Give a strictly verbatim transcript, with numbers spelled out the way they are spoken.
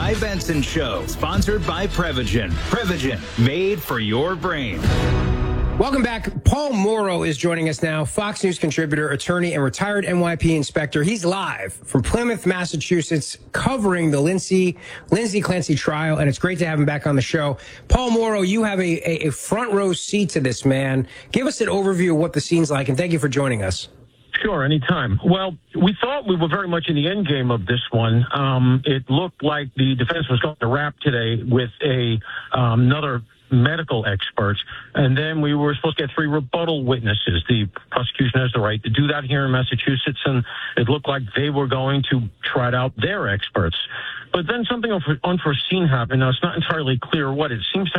Guy Benson Show, sponsored by Prevagen. Prevagen, made for your brain. Welcome back. Paul Mauro is joining us now, Fox News contributor, attorney, and retired N Y P inspector. He's live from Plymouth, Massachusetts, covering the Lindsay, Lindsay Clancy trial, and it's great to have him back on the show. Paul Mauro, you have a, a, a front row seat to this, man. Give us an overview of what the scene's like, and thank you for joining us. Sure, anytime. Well, we thought we were very much in the end game of this one. Um, it looked like the defense was going to wrap today with a um, another medical expert, and then we were supposed to get three rebuttal witnesses. The prosecution has the right to do that here in Massachusetts, and it looked like they were going to trot out their experts. But then something unforeseen happened. Now, it's not entirely clear what. It seems to